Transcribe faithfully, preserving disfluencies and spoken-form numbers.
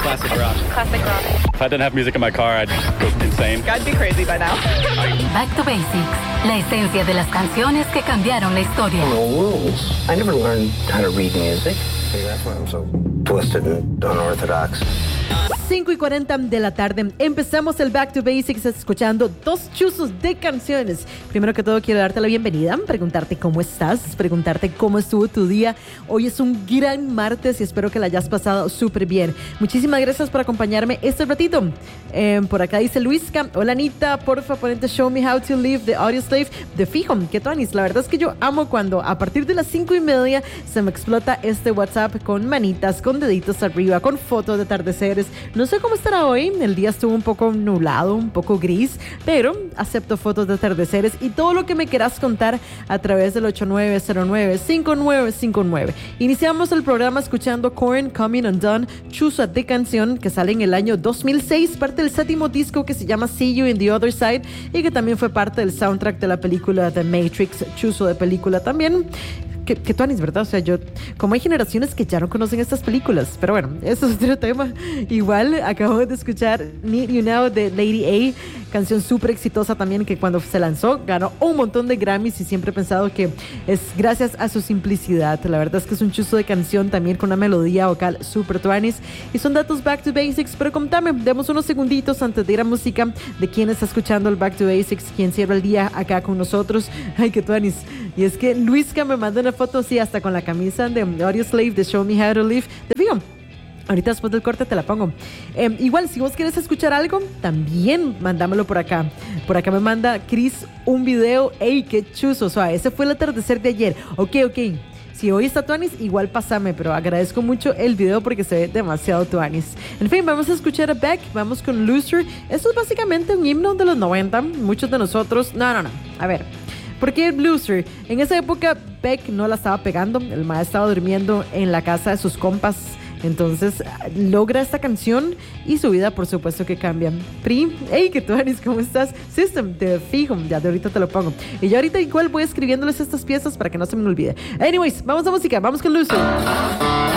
classic rock. Classic rock. If I didn't have music in my car, I'd go insane. I'd be crazy by now. Back to Basics, la esencia de las canciones que cambiaron la historia. No rules. I never learned how to read music. Maybe that's why I'm so twisted and unorthodox. cinco y cuarenta de la tarde. Empezamos el Back to Basics escuchando dos chuzos de canciones. Primero que todo, quiero darte la bienvenida, preguntarte cómo estás, preguntarte cómo estuvo tu día. Hoy es un gran martes y espero que la hayas pasado súper bien. Muchísimas gracias por acompañarme este ratito. Eh, por acá dice Luisca: hola Anita, porfa ponete Show Me How to Live the Audio Slave de fijo. ¿Qué tonis? La verdad es que yo amo cuando a partir de las cinco y media se me explota este WhatsApp con manitas, con deditos arriba, con fotos de atardeceres. No sé cómo estará hoy, el día estuvo un poco nublado, un poco gris, pero acepto fotos de atardeceres y todo lo que me quieras contar a través del ocho nueve cero nueve, cinco nueve cinco nueve. Iniciamos el programa escuchando Korn, Coming Undone, chuza de canción que sale en el año dos mil seis, parte del séptimo disco que se llama See You in the Other Side y que también fue parte del soundtrack de la película The Matrix, chuzo de película también. Que, que tú, Anis, ¿verdad? O sea, yo, como hay generaciones que ya no conocen estas películas, pero bueno, eso es otro tema. Igual, acabo de escuchar Need You Now de Lady A, canción súper exitosa también, que cuando se lanzó ganó un montón de Grammys y siempre he pensado que es gracias a su simplicidad. La verdad es que es un chuzo de canción también con una melodía vocal súper tuanis y son datos Back to Basics, pero contame, demos unos segunditos antes de ir a música de quién está escuchando el Back to Basics, quién cierra el día acá con nosotros. Ay, qué tuanis. Y es que Luisca me manda una foto así, hasta con la camisa de Audio Slave de Show Me How to Live. Te digo, ahorita después del corte te la pongo. Eh, igual, si vos quieres escuchar algo, también mándamelo por acá. Por acá me manda Chris un video. ¡Ey, qué chuzo! O sea, ese fue el atardecer de ayer. Ok, ok. Si hoy está tuanis, igual pásame, pero agradezco mucho el video porque se ve demasiado tuanis. En fin, vamos a escuchar a Beck, vamos con Loser. Esto es básicamente un himno de los noventa. Muchos de nosotros... No, no, no. A ver... ¿Por qué Loser? En esa época Beck no la estaba pegando, el maestro estaba durmiendo en la casa de sus compas, entonces logra esta canción y su vida por supuesto que cambia. Pri, hey, ¿qué tú, Anis? ¿Cómo estás? System, te fijo, ya de ahorita te lo pongo. Y yo ahorita igual voy escribiéndoles estas piezas para que no se me olvide. Anyways, vamos a música, vamos con Loser.